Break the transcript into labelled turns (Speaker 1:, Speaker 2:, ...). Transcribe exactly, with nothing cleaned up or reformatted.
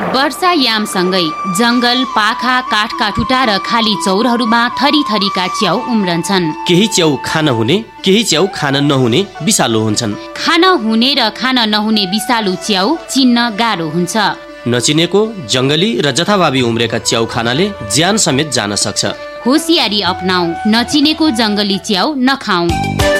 Speaker 1: वर्षायामसँगै जंगल, पाखा, काठका ठुटा र खाली चौरहरूमा थरी थरीका च्याउ उम्रन्छन्।
Speaker 2: केही च्याउ खान हुने, केही च्याउ खान नहुने विषालु हुन्छन्।
Speaker 1: खान हुने र खान नहुने विषालु च्याउ चिन्न गाह्रो हुन्छ।
Speaker 2: नचिनेको, जंगली र जथाभावी उम्रेका च्याउ खानाले ज्यान समेत जान सक्छ।
Speaker 1: होसियारी अपनाऊ, नचिनेको जंगली च्याउ नखाऊ।